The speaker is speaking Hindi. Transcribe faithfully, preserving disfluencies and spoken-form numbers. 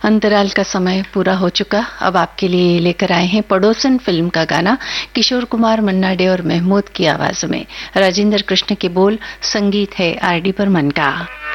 अंतराल का समय पूरा हो चुका। अब आपके लिए लेकर आए हैं पड़ोसन फिल्म का गाना, किशोर कुमार, मन्ना डे और महमूद की आवाज में। राजेंद्र कृष्ण के बोल, संगीत है आर डी बर्मन का।